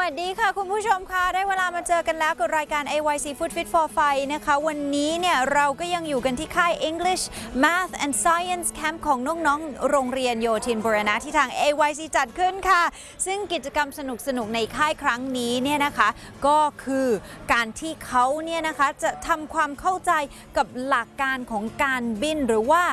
สดีค่ะคุณผู้ชมค่ะได้เวลามาเจอกันแล้วกับรายการ AYC Food Fit for Fight นะคะวันนี้เนี่ยเราก็ยังอยู่กันที่ค่าย English Math and Science Camp ของน้องๆโรงเรียนโยธินบูรณะที่ทาง AYC จัดขึ้นค่ะซึ่งกิจกรรมสนุกๆในค่ายครั้งนี้เนี่ยนะคะก็คือการที่เขาเนี่ยนะคะจะทำความเข้าใจกับหลักการของการบินหรือว่า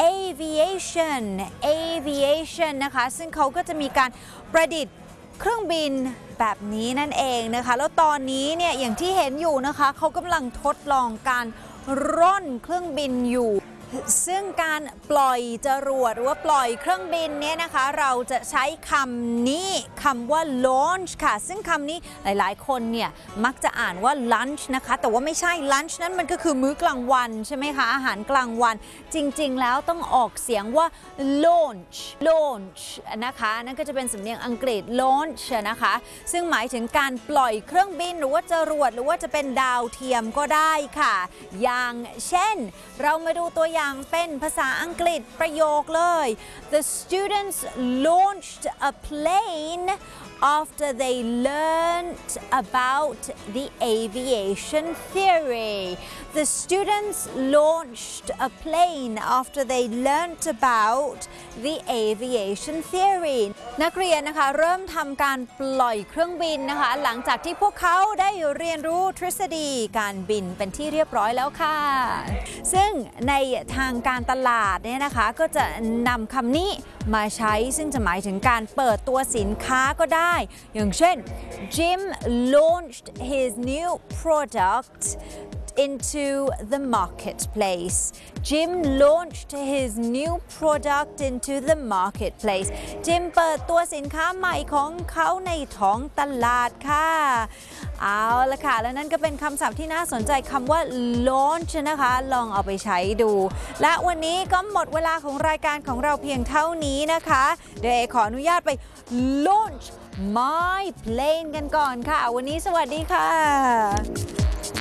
aviation นะคะซึ่งเขาก็จะมีการประดิษฐ์เครื่องบินแบบนี้นั่นเองนะคะแล้วตอนนี้เนี่ยอย่างที่เห็นอยู่นะคะเขากำลังทดลองการร่อนเครื่องบินอยู่ซึ่งการปล่อยจรวดหรือว่าปล่อยเครื่องบินเนี่ยนะคะเราจะใช้คำนี้คำว่า launch ค่ะซึ่งคำนี้หลายๆคนเนี่ยมักจะอ่านว่า lunch นะคะแต่ว่าไม่ใช่ lunch นั้นมันก็คือมื้อกลางวันใช่ไหมคะอาหารกลางวันจริงๆแล้วต้องออกเสียงว่า launch นะคะนั่นก็จะเป็นสำเนียงอังกฤษ launch นะคะซึ่งหมายถึงการปล่อยเครื่องบินหรือว่าจรวดหรือว่าจะเป็นดาวเทียมก็ได้ค่ะอย่างเช่นเรามาดูตัวอย่างเป็นภาษาอังกฤษประโยคเลย The students launched a plane after they learned about the aviation theory. The students launched a plane after they learned about the aviation theory. นักเรียนนะคะเริ่มทำการปล่อยเครื่องบินนะคะหลังจากที่พวกเขาได้เรียนรู้ทฤษฎีการบินเป็นที่เรียบร้อยแล้วค่ะซึ่งในทางการตลาดเนี่ยนะคะก็จะนำคำนี้มาใช้ซึ่งจะหมายถึงการเปิดตัวสินค้าก็ได้อย่างเช่น Jim launched his new product into the marketplace. Jim launched his new product into the marketplace. Jim เปิดตัวสินค้าใหม่ของเขาในท้องตลาดค่ะเอาละค่ะและนั่นก็เป็นคำศัพท์ที่น่าสนใจคำว่า launch นะคะลองเอาไปใช้ดูและวันนี้ก็หมดเวลาของรายการของเราเพียงเท่านี้นะคะเดี๋ยวขออนุญาตไป launch my plane กันก่อนค่ะวันนี้สวัสดีค่ะ